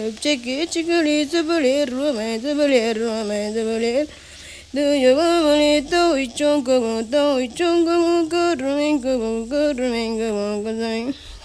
Chicky, chickly, zibble, room, zibble. Do you want it? Do it, chunk, do it, chunk, good ring, good ring, good ring.